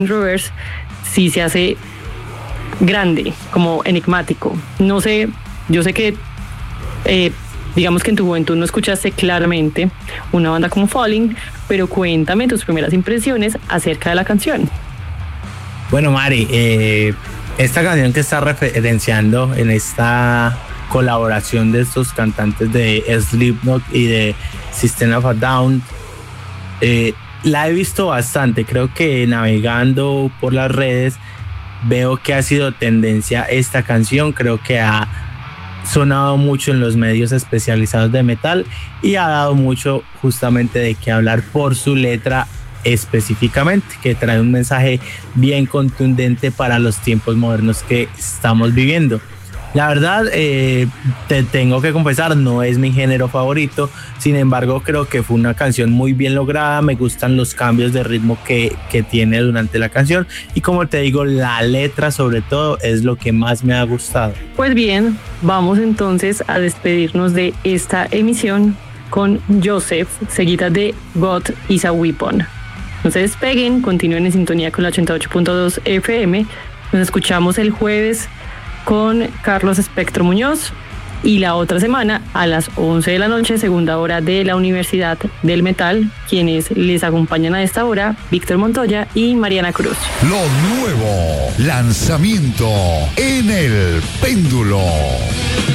Reverse sí se hace grande, como enigmático. No sé, yo sé que digamos que en tu juventud no escuchaste claramente una banda como Falling, pero cuéntame tus primeras impresiones acerca de la canción. Bueno, Mari, esta canción que está referenciando en esta colaboración de estos cantantes de Slipknot y de System of a Down, la he visto bastante. Creo que navegando por las redes veo que ha sido tendencia esta canción. Creo que ha sonado mucho en los medios especializados de metal y ha dado mucho justamente de qué hablar por su letra específicamente, que trae un mensaje bien contundente para los tiempos modernos que estamos viviendo. La verdad, te tengo que confesar, no es mi género favorito, sin embargo creo que fue una canción muy bien lograda. Me gustan los cambios de ritmo que tiene durante la canción y, como te digo, la letra sobre todo es lo que más me ha gustado. Pues bien, vamos entonces a despedirnos de esta emisión con Joseph, seguida de God is a Weapon. No se despeguen, continúen en sintonía con la 88.2 FM. Nos escuchamos el jueves con Carlos Espectro Muñoz y la otra semana a las 11 de la noche, segunda hora de la Universidad del Metal. Quienes les acompañan a esta hora, Víctor Montoya y Mariana Cruz. Lo nuevo, lanzamiento en el péndulo.